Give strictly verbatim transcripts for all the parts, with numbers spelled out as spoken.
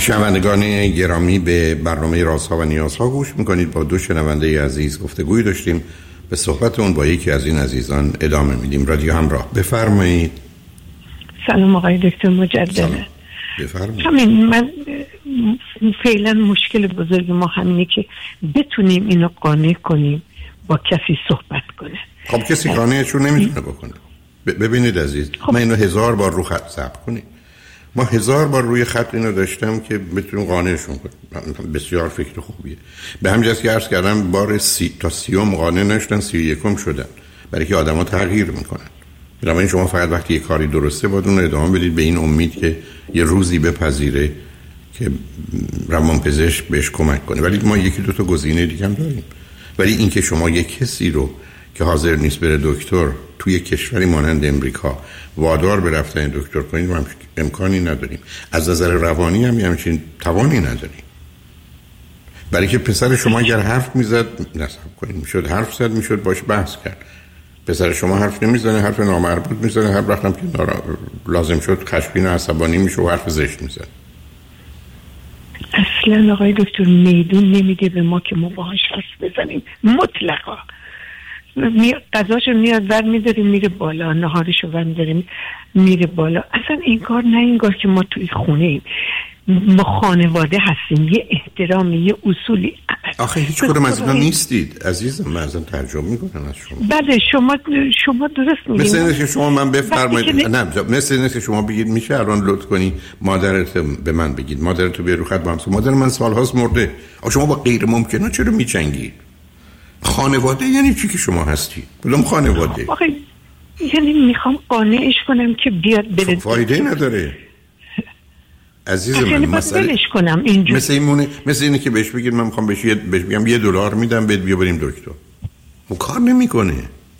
شنوندگان گرامی، به برنامه رازها و نیازها گوش میکنید. با دو شنونده عزیز گفتگوی داشتیم، به صحبت اون با یکی از این عزیزان ادامه میدیم. رادیو همراه، بفرمایید. سلام آقای دکتر مجددا. بفرمایید. همین من فعلا مشکل بزرگ ما همینه که بتونیم اینو قانع کنیم با کسی صحبت کنه. خب کسی قانعشون نمیتونه بکنه. ببینید عزیز، خب. من اینو هزار بار رو خط ثبت کنید. ما هزار بار روی خط اینو داشتم که بتونیم قانعشون کنیم. بسیار فکر خوبیه. به همین جاست که عرض کردم بار سی تا سیوم قانع نشدن، سی و یکم شدن، برای که آدما تغییر میکنن. بنابراین شما فقط وقتی یه کاری درسته باید اون رو ادامه بدید به این امید که یه روزی بپذیره که روانپزشک بهش کمک کنه. ولی ما یکی دو تا گزینه دیگه هم داریم. ولی اینکه شما یک کسی رو که حاضر نیست بره دکتر توی کشوری مانند امریکا وادار به رفتن دکتر کنید رو هم امکانی نداریم. از نظر روانی هم همچین توانی نداریم. برای که پسر شما اگر حرف میزد نصب کنید میشد حرف زد، میشد باش بحث کرد. پسر شما حرف نمیزنه، حرف نامربوط میزنه، هر وقت هم که لازم شد خشمگین و عصبانی میشه و حرف زشت میزنه. اصلا آقای دکتر میدون نمیده به ما که ما باهاش حرف بزنیم. مطلقا غذاشو میاد ور میداریم میره بالا، نهارشو ور میداریم میره بالا. اصلا این کار نه انگار که ما توی خونه ایم، ما خانواده هستیم، یه احترامی، یه اصولی. آخه هیچ کدوم از اینا نیستید عزیزم. من ازم ترجمه میکنم از شما. بله شما شما درست میگید. مثل اینه که شما من بفرمایید نه مثل اینه که شما بگید میشه الان لطف کنی مادرت به من بگید مادرتو بیا رو خط با هم. مادر من سالهاست مرده. آ شما با غیر ممکنه چرا میچنگید؟ خانواده یعنی چی که شما هستی؟ کدوم خانواده؟ آخه یعنی میخوام قانعش کنم که بیاد بره. فایده نداره عزیز من. مسئله کنم اینجوری مثل اینه مثل اینه که بهش بگید من میخوام بهش بهش بگم یه دلار میدم بهت بیا بریم دکتر. اون کار نمیکنه.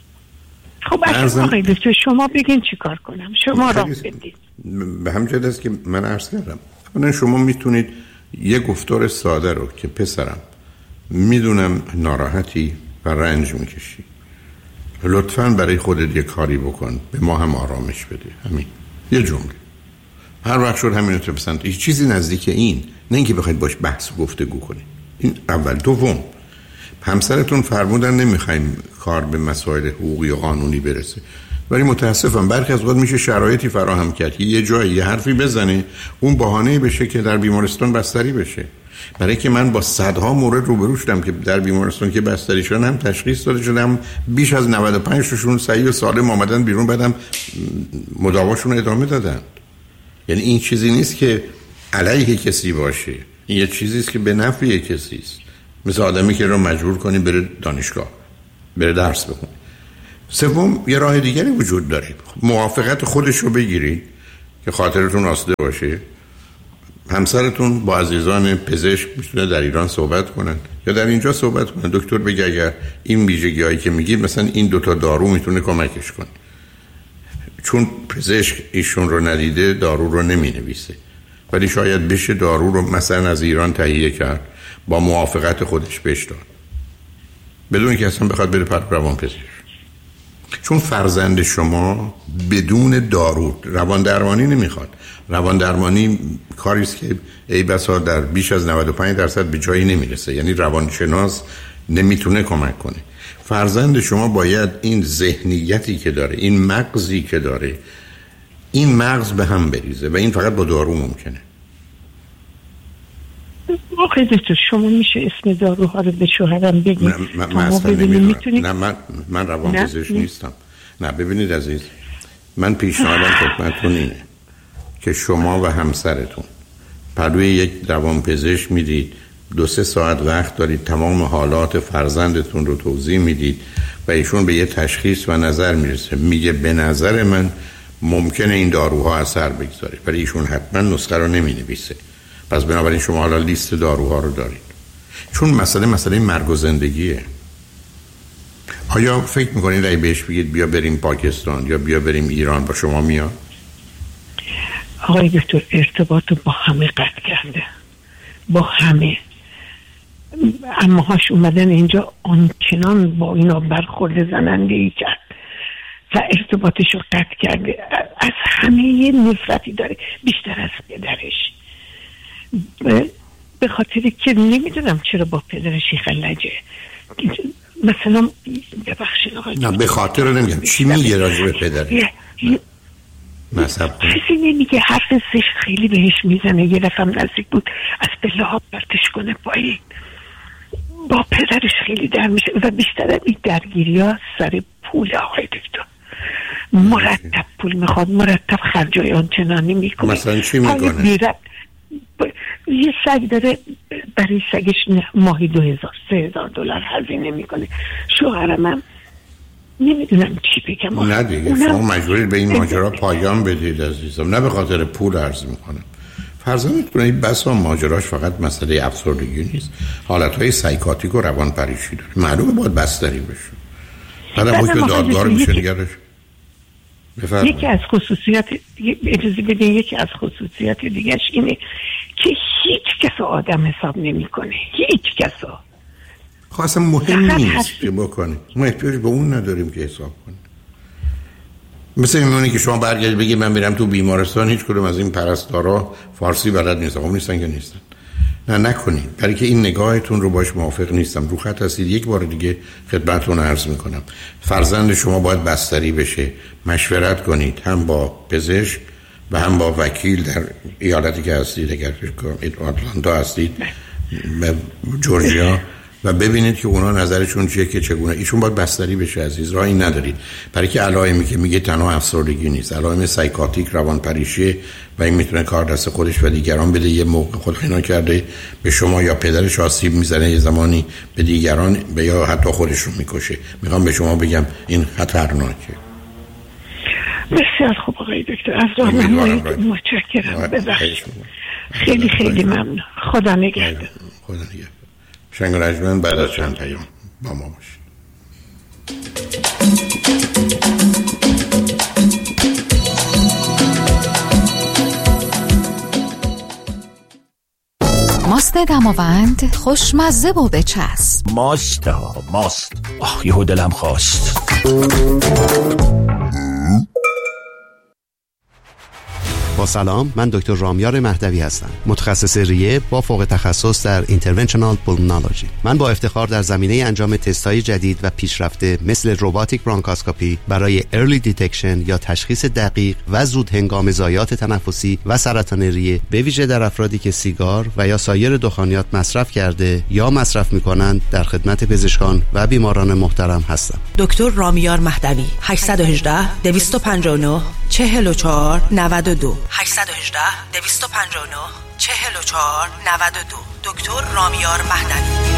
خب اصلا آقای دکتر شما بگین چی کار کنم؟ شما راه بدید. به همین جهت است که من عرض کردم اولا شما میتونید یه گفتار ساده رو که پسرم میدونم ناراحتی و رنج میکشی، لطفاً برای خودت یه کاری بکن به ما هم آرامش بده. همین یه جمله هر وقت شد همین رو تو پسند. هیچ چیزی نزدیک این نه اینکه بخواید باش بحث و گفتگو کنید. این اول. دوم، همسرتون فرمودن نمیخوایم کار به مسائل حقوقی و قانونی برسه، ولی متاسفم برخی از وقت میشه شرایطی فراهم کرد که یه جایی یه حرفی بزنه اون بهانه بشه که در بیمارستان بستری بشه. برای که من با صدها مورد روبرو شدم که در بیمارستان که بستری شدن هم تشخیص داده شدم بیش از نود و پنج تاشون صحیح و سالم آمدن بیرون، بعدم مداواشون ادامه دادن. یعنی این چیزی نیست که علیه کسی باشه، این یه چیزی است که به نفع کسی است. مثل آدمی که رو مجبور کنی بره دانشگاه بره درس بخونه. سوم، یه راه دیگری وجود داره. موافقت خودش رو بگیرید که خاطرتون آسوده باشه. همسرتون با عزیزان پزشک میتونه در ایران صحبت کنن یا در اینجا صحبت کنن. دکتر بگه اگر این ویژگی‌هایی که میگید مثلا این دوتا دارو میتونه کمکش کنه. چون پزشک ایشون رو ندیده دارو رو نمینویسه، ولی شاید بشه دارو رو مثلا از ایران تهیه کرد با موافقت خودش بهش داد بدون که اصلا بخواد بره پر روان پزشک. چون فرزند شما بدون دارو روان درمانی نمیخواد. روان درمانی کاری است که ای بسا در بیش از نود و پنج درصد به جایی نمیرسه. یعنی روانشناس نمیتونه کمک کنه. فرزند شما باید این ذهنیتی که داره، این مغزی که داره، این مغز به هم بریزه و این فقط با دارو ممکنه. آخه دکتر شما میشه اسم داروها رو به شوهرم بگید؟ نه من, من اصلا نمیدونم. نه من, من روان پزشک نیستم. نه ببینید عزیز، من پیشنهادم خدمتتون اینه که شما و همسرتون پلوی یک روان پزشک میدید، دو سه ساعت وقت دارید، تمام حالات فرزندتون رو توضیح میدید و ایشون به یه تشخیص و نظر میرسه، میگه به نظر من ممکنه این داروها اثر بگذاره، ولی ایشون حتما نسخه رو نمینویسه. پس بنابراین شما حالا لیست داروها رو دارید. چون مسئله مسئله مرگ و زندگیه. آیا فکر میکنید اگه بهش بگید بیا بریم پاکستان یا بیا بریم ایران با شما میاد؟ آقای دکتر ارتباط با همه قطع کرده، با همه. اما هاش اومدن اینجا آنچنان با اینا برخورد زننده ای کرد و ارتباطش رو قطع کرده. از همه یه نفرتی داره بیشتر از پدرش. به خاطر که نمیدونم چرا با پدرش خلجه. مثلا ببخشید آقای نه به خاطر نمیگم چی میگه راجع به پدرش مذهب چیزی نمیگه، حرف زشت خیلی بهش میزنه. یه دفعه نزدیک بود از پله ها پرتش کنه پایین. با پدرش خیلی در میشه و بیشتر این درگیری ها سر پول آقای دکتر. مرتب پول میخواد، مرتب خرجای آنچنانی میکنه. مثلا چی میکنه؟ ب... یه سگ داره، برای سگش ماهی دو هزار سه هزار دلار هزینه میکنه. شوهرم هم نمیدونم چی بگم. نه دیگه شما مجبورید به این ماجرا پایان بدید عزیزم، نه به خاطر پول عرض میکنم. فرضاً میتونه بسا ماجراش فقط مسئله افسردگی نیست، حالتهای سایکاتیک و روانپریشی داره، معلومه باید بستری بشه. بعدم حکم دادگار میشه نگرش. یکی از خصوصیات، اجازه بدین، یکی از خصوصیات دیگرش اینه که هیچ کس آدم حساب نمیکنه، هیچ کس. خب اصلا مهم نیست که بکنی، ما احتیاج به اون نداریم که حساب کنی. مثل میمونه که شما برگردید بگید من میرم تو بیمارستان، هیچ کدوم از این پرستارا فارسی بلد نیستن. خب نیستن که نیستن. نه نکنید، برای که این نگاهتون رو باش موافق نیستم. رو خط هستید. یک بار دیگه خدمتتون عرض میکنم فرزند شما باید بستری بشه، مشورت کنید هم با پزشک و هم با وکیل در ایالتی که هستید، اگر آتلانتا هستید به جورجیا، و ببینید که اونا نظرشون چیه که چگونه. ایشون باید بستری بشه عزیز، راهی ندارید. برای که علائمی که میگه تنها افسردگی نیست، علائم سایکاتیک، روانپریشی و این میتونه کار دست خودش و دیگران بده. یه موقع خودخینا کرده به شما یا پدرش آسیب میزنه، یه زمانی به دیگران به یا حتی خودش رو میکشه. میخوام به شما بگم این خطرناکه. بسیار خوب آقای دکتر، از راهنماییتون متشکرم. ببخشید خیلی خیلی ممنون. خدا نگهدار. خدا نگهدار. شنگ رجمن بعد از چند پیام با ما باشید. ماست دماوند خوشمزه و بچسب. ماست ها ماست. آخ یهو دلم خواست. با سلام، من دکتر رامیار مهدوی هستم، متخصص ریه با فوق تخصص در اینترونشنال پولمونولوژی. من با افتخار در زمینه انجام تست‌های جدید و پیشرفته مثل روباتیک برانکاسکوپی برای ارلی دیتکشن یا تشخیص دقیق و زود هنگام ضایعات تنفسی و سرطان ریه، به ویژه در افرادی که سیگار و یا سایر دخانیات مصرف کرده یا مصرف می‌کنند، در خدمت پزشکان و بیماران محترم هستم. دکتر رامیار مهدوی، هشت یک هشت دو پنج نه چهل و چهار نود و دو هشت یک هشت دو پنج نه چهل و چهار نود و دو. دکتر رامیار مهدوی.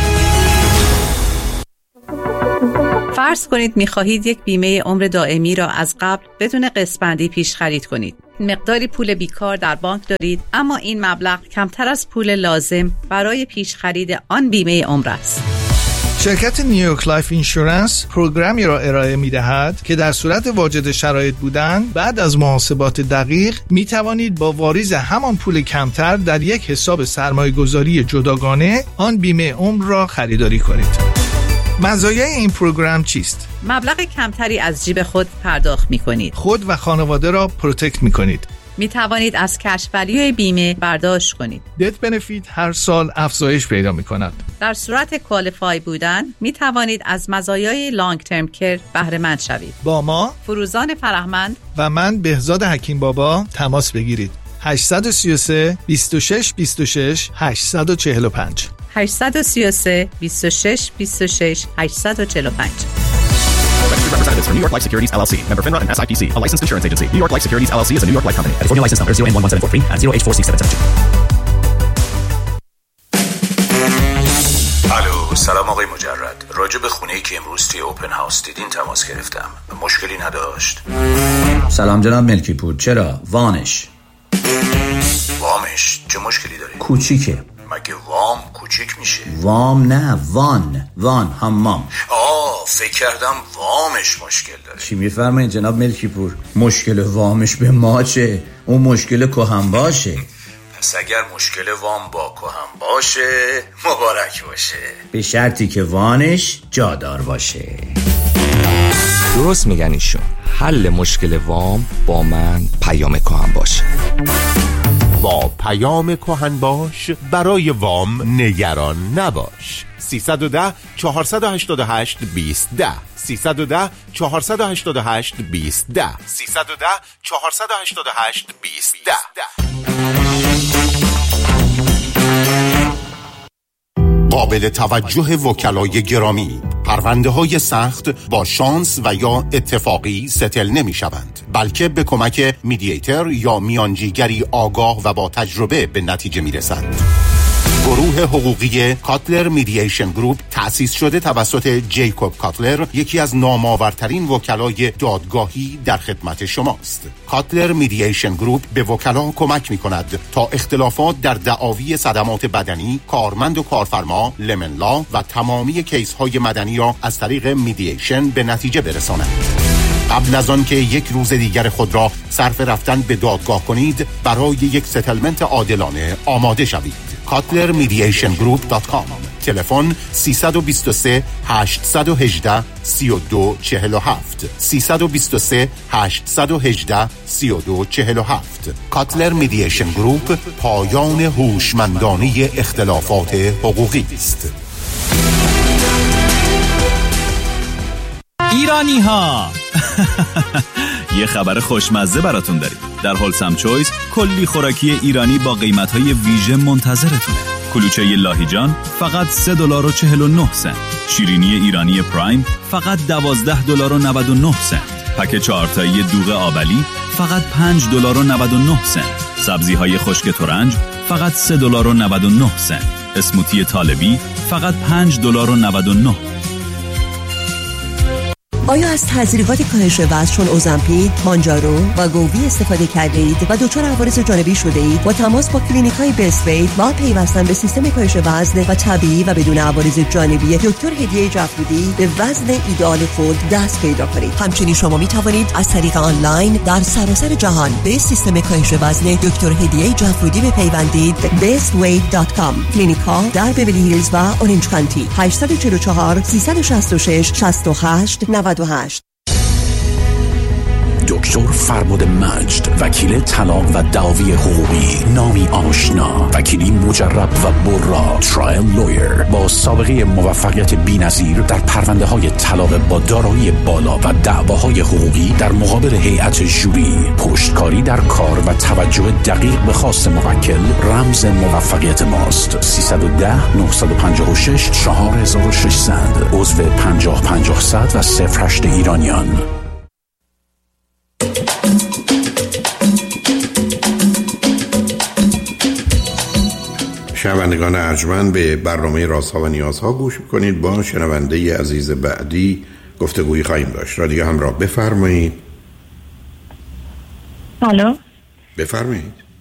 فرض کنید می‌خواهید یک بیمه عمر دائمی را از قبل بدون قسط‌بندی پیش خرید کنید. مقداری پول بیکار در بانک دارید، اما این مبلغ کمتر از پول لازم برای پیش خرید آن بیمه عمر است. شرکت نیویورک لایف اینشورنس پروگرامی را ارائه می‌دهد که در صورت واجد شرایط بودن بعد از محاسبات دقیق می توانید با واریز همان پول کمتر در یک حساب سرمایه‌گذاری جداگانه آن بیمه عمر را خریداری کنید. مزایای این پروگرام چیست؟ مبلغ کمتری از جیب خود پرداخت می‌کنید. خود و خانواده را پروتکت می‌کنید. می توانید از کش ولیوی بیمه برداشت کنید. دت بنفیت هر سال افزایش پیدا می کند. در صورت کوالیفای بودن می توانید از مزایای لانگ ترم کر بهره مند شوید. با ما فروزان فرهمند و من بهزاد حکیم بابا تماس بگیرید. هشت سه سه بیست و شش بیست و شش هشت چهار پنج هشت سه سه بیست و شش بیست و شش هشت چهار پنج. Representatives from New York Life Securities L L C, member FINRA and S I P C, a licensed insurance agency. New York Life Securities L L C is a New York Life company. California license number zero N one seven four three and zero H four six seven seven two. الو، سلام آقای مجرد. راجع به خونه‌ای که امروز توی اوپن هاوس دیدین تماس گرفتم. مشکلی نداشت؟ سلام جناب ملکی پور. چرا؟ وانش. وامش چه مشکلی داره؟ کوچیکه. مگه وام کوچیک میشه؟ وام نه، وان. وان حمام. آه، فکر کردم وامش مشکل داره. چی میفرمایید جناب ملکی پور؟ مشکل وامش به ما چه؟ اون مشکل کهن باشه. پس اگر مشکل وام با کهن باشه مبارک باشه، به شرطی که وانش جادار باشه. درست میگن ایشون. حل مشکل وام با من پیام کهن باشه. با پیام کهن باش برای وام نگران نباش. سیصد و ده چهارصد و هشتاد و هشت بیست ده سیصد و ده چهارصد و هشتاد و هشت بیست ده سیصد و ده چهارصد و هشتاد و هشت بیست ده. قابل توجه وکلای گرامی، پرونده های سخت با شانس و یا اتفاقی ستل نمی شوند، بلکه به کمک میدییتر یا میانجیگری آگاه و با تجربه به نتیجه می رسند. گروه حقوقی کاتلر میدییشن گروپ تأسیس شده توسط جیکوب کاتلر، یکی از نامآورترین وکلای دادگاهی در خدمت شماست. کاتلر میدییشن گروپ به وکلا کمک می کند تا اختلافات در دعاوی صدمات بدنی، کارمند و کارفرما، لمن لا و تمامی کیس های مدنی را از طریق میدییشن به نتیجه برساند. قبل از آن که یک روز دیگر خود را صرف رفتن به دادگاه کنید، برای یک ستلمنت عادلانه آماده شوید. کاتلر میدییشن گروپ دات کام. تلفن سیصد و بیست و سه هشتصد و هجده سی و دو چهل و هفت سیصد و بیست و سه هشتصد و هجده سی و دو چهل و هفت. کاتلر میدییشن گروپ، پایان هوشمندانه اختلافات حقوقی است. ایرانی ها یه خبر خوشمزه براتون داریم. در هولسم چویس کلی خوراکی ایرانی با قیمت‌های ویژه منتظرتونه. کلوچه لاهیجان فقط سه دلار و چهل و نه سنت. شیرینی ایرانی پرایم فقط دوازده دلار و نود و نه سنت. پک چهارتایی دوغ آبلی فقط پنج دلار و نود و نه سنت. سبزی‌های خشک ترنج فقط سه دلار و نود و نه سنت. اسموتی طالبی فقط پنج دلار و نود و نه. آیا از تزریقات کاهش وزن چون اوزمپیک، مانجارو و گووی استفاده کرده اید و دچار عوارض جانبی شده اید؟ با تماس با کلینیک‌های بیست ویت و پیوستن به سیستم کاهش وزن و طبیعی و بدون عوارض جانبی دکتر هدیه جعفرودی به وزن ایدئال خود دست پیدا کنید. همچنین شما می توانید از طریق آنلاین در سراسر جهان به سیستم کاهش وزن دکتر هدیه جعفرودی بپیوندید. بیست ویت دات کام. کلینیک‌ها در بیولی هیلز و اورنج کانتی. هشت چهار چهار سه شش شش شش هشت نه هشت. دکتر فربد مجد، وکیل طلاق و دعاوی حقوقی، نامی آشنا، وکیلی مجرب و برا، ترایل لویر با سابقه موفقیت بی‌نظیر در پرونده های طلاق با دارایی بالا و دعواهای حقوقی در مقابل هیئت ژوری، پشتکاری در کار و توجه دقیق به خواست موکل رمز موفقیت ماست. سیصد و ده نهصد و پنجاه و شش چهار هزار و ششصد، عضو پنجاه پنجاه صد و صفر هشت ایرانیان. شنوندگان ارجمند، به برنامه رازها و نیازها گوش کنید. با شنونده عزیز بعدی گفتگویی خواهیم داشت. رادیو همراه، بفرمایید. الو، بفرمایید.